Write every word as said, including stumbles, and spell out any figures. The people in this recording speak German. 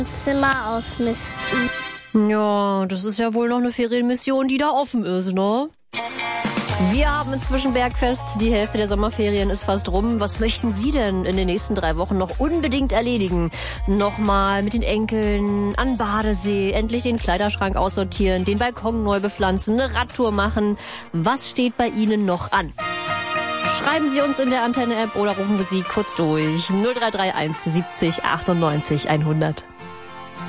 Zimmer ausmisten. Ja, das ist ja wohl noch eine Ferienmission, die da offen ist, ne? Wir haben inzwischen Bergfest. Die Hälfte der Sommerferien ist fast rum. Was möchten Sie denn in den nächsten drei Wochen noch unbedingt erledigen? Nochmal mit den Enkeln an Badesee, endlich den Kleiderschrank aussortieren, den Balkon neu bepflanzen, eine Radtour machen. Was steht bei Ihnen noch an? Schreiben Sie uns in der Antenne-App oder rufen wir Sie kurz durch. null drei drei eins siebzig achtundneunzig hundert.